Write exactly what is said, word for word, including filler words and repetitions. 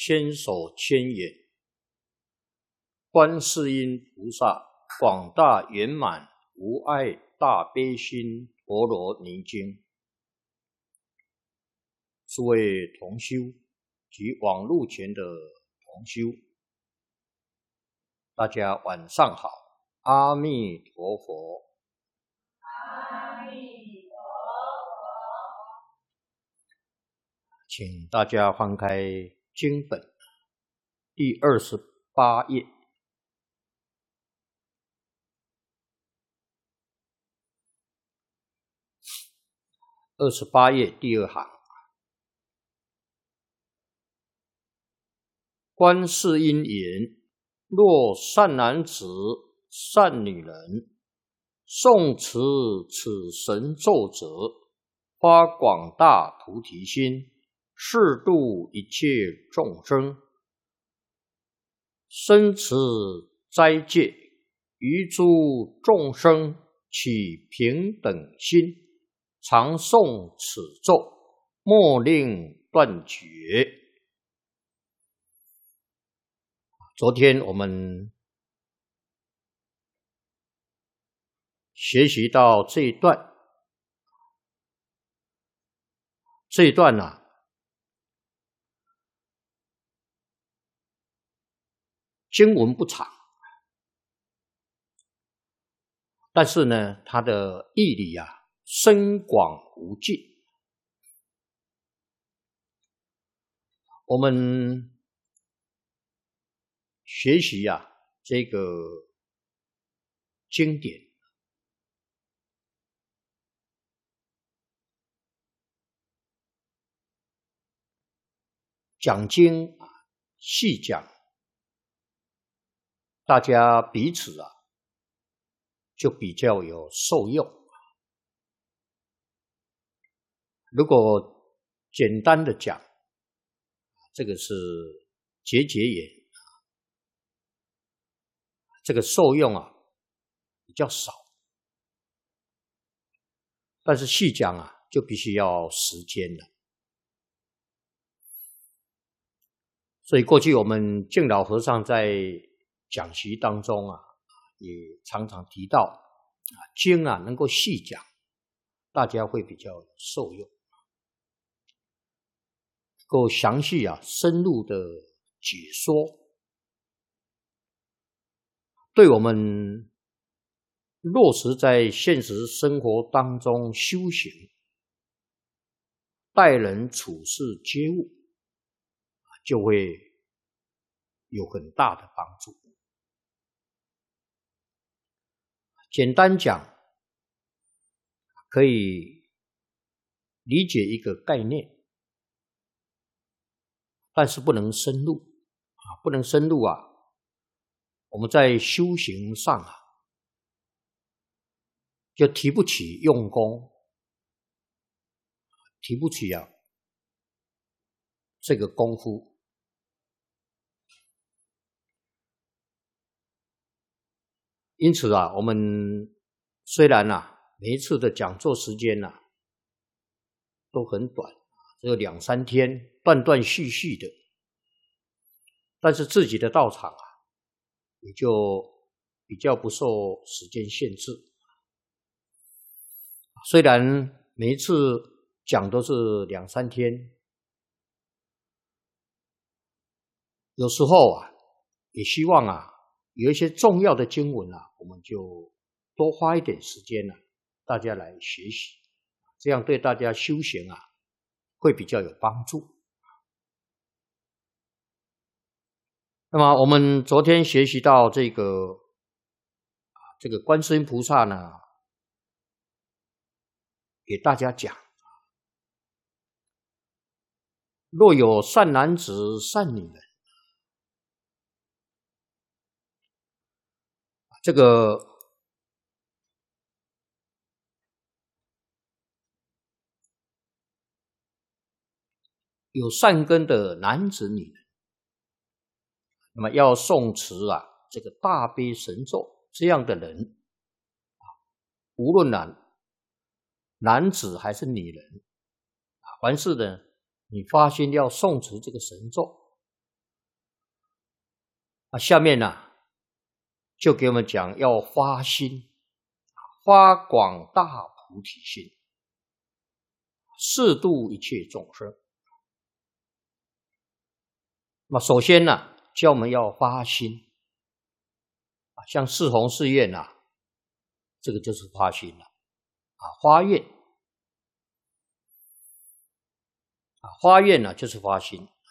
千手千眼，观世音菩萨广大圆满无碍大悲心陀罗尼经。诸位同修及网络前的同修，大家晚上好，阿弥陀佛。 阿弥陀佛。 请大家翻开经本第二十八页。二十八页第二行，观世音言：若善男子、善女人，诵持此神咒者，发广大菩提心，誓度一切众生，生持斋戒，于诸众生起平等心，常诵此咒，莫令断绝。昨天我们学习到这一段，这一段啊，经文不长，但是呢，它的义理啊，深广无尽。我们学习啊，这个经典，讲经啊，细讲，大家彼此啊，就比较有受用。如果简单的讲，这个是结结眼，这个受用啊比较少，但是细讲啊就必须要时间了。所以过去我们净老和尚在讲习当中啊，也常常提到啊，经啊能够细讲，大家会比较受用，够详细啊深入的解说，对我们落实在现实生活当中修行、待人处事接物，就会有很大的帮助。简单讲，可以理解一个概念，但是不能深入啊，不能深入啊。我们在修行上啊，就提不起用功，提不起啊这个功夫。因此啊，我们虽然啊每一次的讲座时间啊都很短，只有两三天，断断续续的，但是自己的道场啊也就比较不受时间限制。虽然每一次讲都是两三天，有时候啊也希望啊有一些重要的经文啊，我们就多花一点时间啊，大家来学习，这样对大家修行啊会比较有帮助。那么我们昨天学习到这个这个观世音菩萨呢，给大家讲，若有善男子、善女人，这个有善根的男子女人，那么要诵持啊这个大悲神咒，这样的人，无论啊男子还是女人，凡是呢你发心要诵持这个神咒， 啊，下面呢、啊、就给我们讲要发心，发广大菩提心，誓度一切众生。那么首先呢、啊，教我们要发心啊，像四弘誓愿啊，这个就是发心了啊，发愿啊，发愿呢、啊、就是发心。